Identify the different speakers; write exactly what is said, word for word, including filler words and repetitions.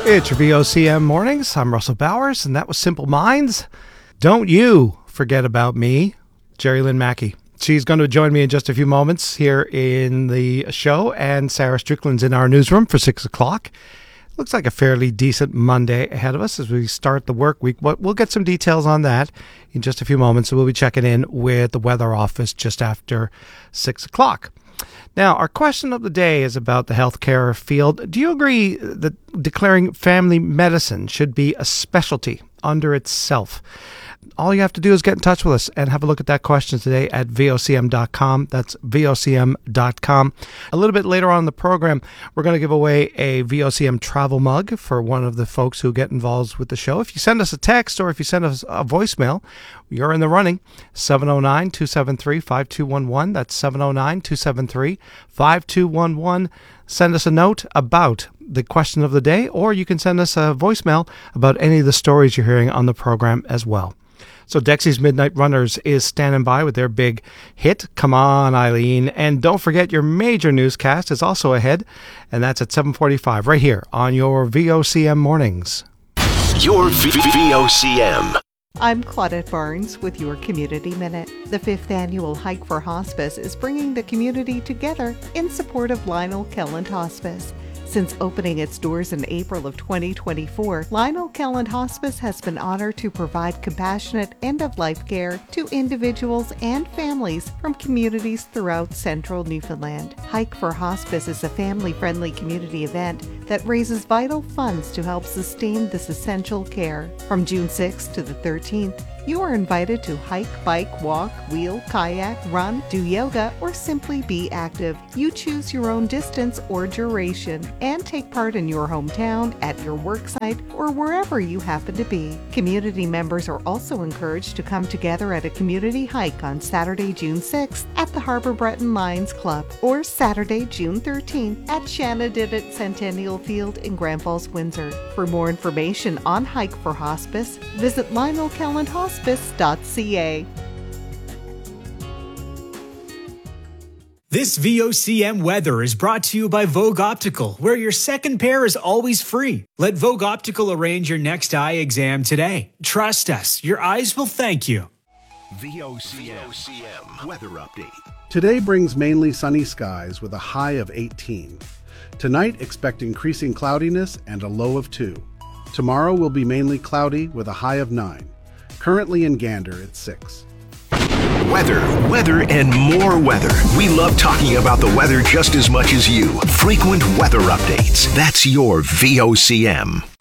Speaker 1: It's your V O C M Mornings. I'm Russell Bowers, and that was Simple Minds. Don't you forget about me, Jerry Lynn Mackey. She's going to join me in just a few moments here in the show, and Sarah Strickland's in our newsroom for six o'clock. Looks like a fairly decent Monday ahead of us as we start the work week. But we'll get some details on that in just a few moments. So we'll be checking in with the weather office just after six o'clock. Now, our question of the day is about the healthcare field. Do you agree that declaring family medicine should be a specialty unto itself? All you have to do is get in touch with us and have a look at that question today at V O C M dot com. That's V O C M dot com. A little bit later on in the program, we're going to give away a V O C M travel mug for one of the folks who get involved with the show. If you send us a text or if you send us a voicemail, you're in the running. seven oh nine, two seven three, five two one one. That's seven oh nine, two seven three, five two one one. Send us a note about the question of the day, or you can send us a voicemail about any of the stories you're hearing on the program as well. So Dexy's Midnight Runners is standing by with their big hit, Come On, Eileen. And don't forget your major newscast is also ahead, and that's at seven forty-five right here on your V O C M Mornings.
Speaker 2: Your V O C M.
Speaker 3: I'm Claudette Barnes with your Community Minute. The fifth annual Hike for Hospice is bringing the community together in support of Lionel Kelland Hospice. Since opening its doors in April of twenty twenty-four, Lionel Kelland Hospice has been honored to provide compassionate end-of-life care to individuals and families from communities throughout central Newfoundland. Hike for Hospice is a family-friendly community event that raises vital funds to help sustain this essential care. From June sixth to the thirteenth, you are invited to hike, bike, walk, wheel, kayak, run, do yoga, or simply be active. You choose your own distance or duration and take part in your hometown, at your worksite, or wherever you happen to be. Community members are also encouraged to come together at a community hike on Saturday, June sixth at the Harbour Breton Lions Club, or Saturday, June thirteenth at Shanadidit Centennial Field in Grand Falls, Windsor. For more information on Hike for Hospice, visit Lionel Kelland Hospice. hospice dot c a.
Speaker 4: This V O C M weather is brought to you by Vogue Optical, where your second pair is always free. Let Vogue Optical arrange your next eye exam today. Trust us, your eyes will thank you.
Speaker 2: V O C M weather update.
Speaker 5: Today brings mainly sunny skies with a high of eighteen. Tonight, expect increasing cloudiness and a low of two. Tomorrow will be mainly cloudy with a high of nine. Currently in Gander, it's six.
Speaker 2: Weather, weather, and more weather. We love talking about the weather just as much as you. Frequent weather updates. That's your V O C M.